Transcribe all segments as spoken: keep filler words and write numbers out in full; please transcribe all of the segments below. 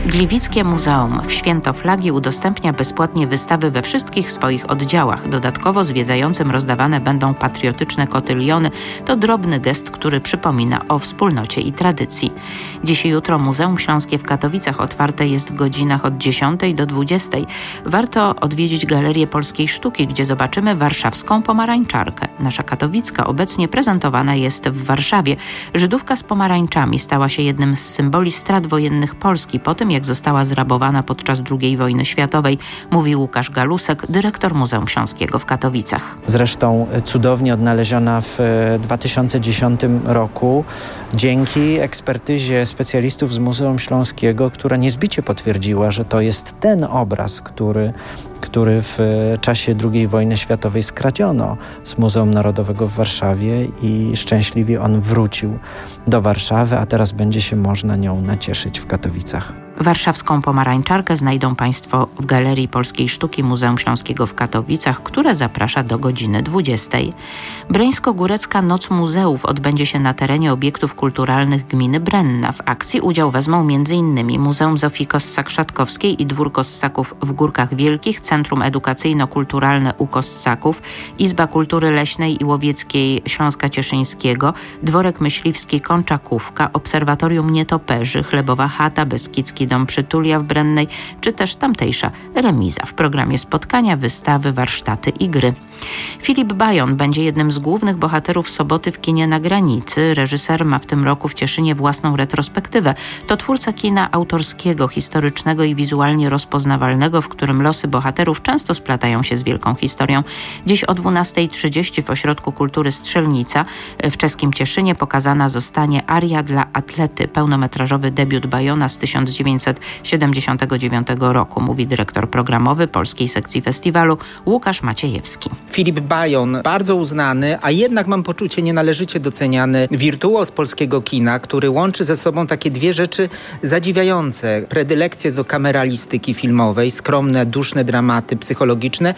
Gliwickie Muzeum w Święto Flagi udostępnia bezpłatnie wystawy we wszystkich swoich oddziałach. Dodatkowo zwiedzającym rozdawane będą patriotyczne kotyliony. To drobny gest, który przypomina o wspólnocie i tradycji. Dziś i jutro Muzeum Śląskie w Katowicach otwarte jest w godzinach od dziesiątej do dwudziestej. Warto odwiedzić Galerię Polskiej Sztuki, gdzie zobaczymy warszawską pomarańczarkę. Nasza katowicka obecnie prezentowana jest w Warszawie. Żydówka z pomarańczami stała się jednym z symboli strat wojennych Polski po tym, jak została zrabowana podczas drugiej wojny światowej, mówi Łukasz Galusek, dyrektor Muzeum Śląskiego w Katowicach. Zresztą cudownie odnaleziona w dwa tysiące dziesiątym roku dzięki ekspertyzie specjalistów z Muzeum Śląskiego, która niezbicie potwierdziła, że to jest ten obraz, który, który w czasie drugiej wojny światowej skradziono z Muzeum Narodowego w Warszawie i szczęśliwie on wrócił do Warszawy, a teraz będzie się można nią nacieszyć w Katowicach. Warszawską pomarańczarkę znajdą Państwo w Galerii Polskiej Sztuki Muzeum Śląskiego w Katowicach, które zaprasza do godziny dwudziestej. Breńsko-Górecka Noc Muzeów odbędzie się na terenie obiektów kulturalnych gminy Brenna. W akcji udział wezmą między innymi Muzeum Zofii Kossak-Szatkowskiej i Dwór Kossaków w Górkach Wielkich, Centrum Edukacyjno-Kulturalne u Kossaków, Izba Kultury Leśnej i Łowieckiej Śląska Cieszyńskiego, Dworek Myśliwski Kączakówka, Obserwatorium Nietoperzy, Chlebowa Chata, Beskidzki Dom Przytulia w Brennej, czy też tamtejsza remiza. W programie spotkania, wystawy, warsztaty i gry. Filip Bajon będzie jednym z głównych bohaterów Soboty w kinie na granicy. Reżyser ma w tym roku w Cieszynie własną retrospektywę. To twórca kina autorskiego, historycznego i wizualnie rozpoznawalnego, w którym losy bohaterów często splatają się z wielką historią. Dziś o dwunastej trzydzieści w Ośrodku Kultury Strzelnica w czeskim Cieszynie pokazana zostanie Aria dla atlety, pełnometrażowy debiut Bajona z tysiąc dziewięćset siedemdziesiątego dziewiątego roku, mówi dyrektor programowy polskiej sekcji festiwalu Łukasz Maciejewski. Filip Bajon, bardzo uznany, a jednak mam poczucie nienależycie doceniany wirtuoz polskiego kina, który łączy ze sobą takie dwie rzeczy zadziwiające. Predylekcje do kameralistyki filmowej, skromne, duszne dramaty psychologiczne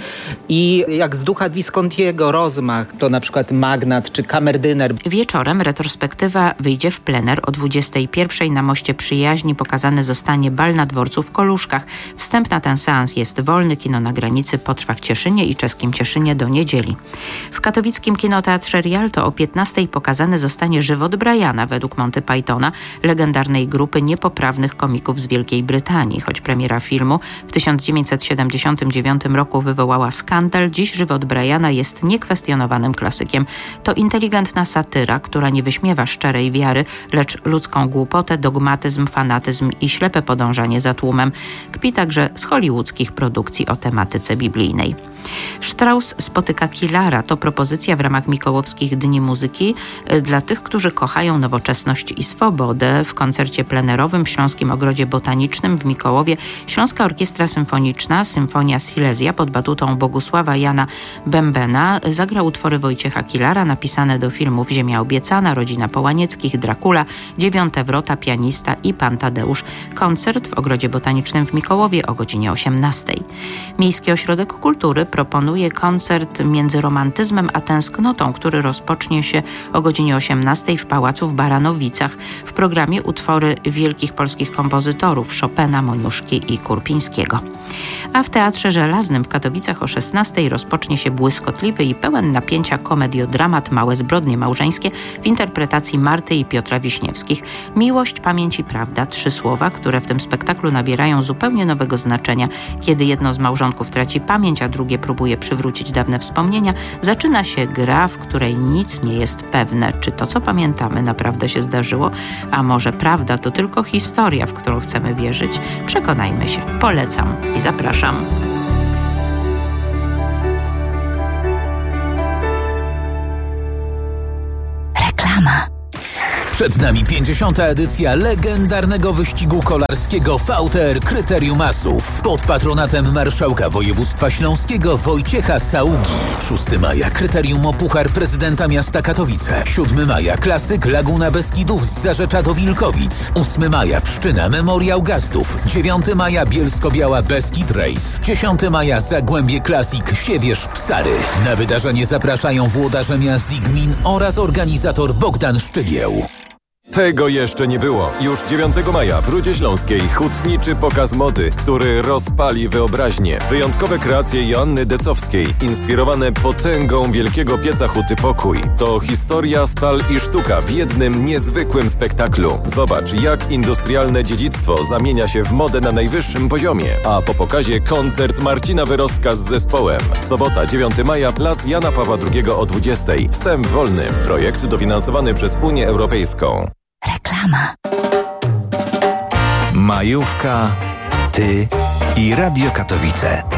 i jak z ducha Viscontiego rozmach, to na przykład Magnat czy Kamerdyner. Wieczorem retrospektywa wyjdzie w plener o dwudziestej pierwszej na Moście Przyjaźni. Pokazany zostanie bal na dworcu w Koluszkach. Wstęp na ten seans jest wolny. Kino na granicy potrwa w Cieszynie i czeskim Cieszynie do niedzieli. W katowickim Kinoteatrze Rialto o piętnastej pokazany zostanie Żywot Briana według Monty Pythona, legendarnej grupy niepoprawnych komików z Wielkiej Brytanii. Choć premiera filmu w tysiąc dziewięćset siedemdziesiątym dziewiątym roku wywołała skandal, dziś Żywot Briana jest niekwestionowanym klasykiem. To inteligentna satyra, która nie wyśmiewa szczerej wiary, lecz ludzką głupotę, dogmatyzm, fanatyzm i ślepe podążanie za tłumem. Kpi także z hollywoodzkich produkcji o tematyce biblijnej. Strauss spotyka Kilara to propozycja w ramach Mikołowskich Dni Muzyki dla tych, którzy kochają nowoczesność i swobodę. W koncercie plenerowym w Śląskim Ogrodzie Botanicznym w Mikołowie Śląska Orkiestra Symfoniczna Symfonia Silesia pod batutą Bogusława Jana Bębena zagra utwory Wojciecha Kilara napisane do filmów Ziemia Obiecana, Rodzina Połanieckich, Dracula, Dziewiąte Wrota, Pianista i Pan Tadeusz. Koncert w Ogrodzie Botanicznym w Mikołowie o godzinie osiemnastej. Miejski Ośrodek Kultury proponuje koncert Między romantyzmem a tęsknotą, który rozpocznie się o godzinie osiemnastej w Pałacu w Baranowicach. W programie utwory wielkich polskich kompozytorów Chopina, Moniuszki i Kurpińskiego. A w Teatrze Żelaznym w Katowicach o szesnastej rozpocznie się błyskotliwy i pełen napięcia komediodramat Małe zbrodnie małżeńskie w interpretacji Marty i Piotra Wiśniewskich. Miłość, pamięć i prawda. Trzy słowa, które w tym spektaklu nabierają zupełnie nowego znaczenia. Kiedy jedno z małżonków traci pamięć, a drugie próbuje przywrócić dawne wspomnienia, zaczyna się gra, w której nic nie jest pewne. Czy to, co pamiętamy, naprawdę się zdarzyło? A może prawda to tylko historia, w którą chcemy wierzyć? Przekonajmy się. Polecam i zapraszam. Reklama. Przed nami pięćdziesiąta edycja legendarnego wyścigu kolarskiego V T R Kryterium Asów pod patronatem marszałka województwa śląskiego Wojciecha Saługi. szóstego maja Kryterium o Puchar Prezydenta Miasta Katowice. siódmego maja Klasyk Laguna Beskidów z Zarzecza do Wilkowic. ósmego maja Pszczyna Memoriał Gastów. dziewiątego maja Bielsko-Biała Beskid Race. dziesiątego maja Zagłębie Klasik Siewierz Psary. Na wydarzenie zapraszają włodarze miast i gmin oraz organizator Bogdan Szczygieł. Tego jeszcze nie było. Już dziewiątego maja w Rudzie Śląskiej hutniczy pokaz mody, który rozpali wyobraźnię. Wyjątkowe kreacje Joanny Decowskiej, inspirowane potęgą wielkiego pieca Huty Pokój. To historia, stal i sztuka w jednym niezwykłym spektaklu. Zobacz, jak industrialne dziedzictwo zamienia się w modę na najwyższym poziomie. A po pokazie koncert Marcina Wyrostka z zespołem. Sobota, dziewiątego maja, plac Jana Pawła drugiego o dwudziestej. Wstęp wolny. Projekt dofinansowany przez Unię Europejską. Reklama. Majówka, ty i Radio Katowice.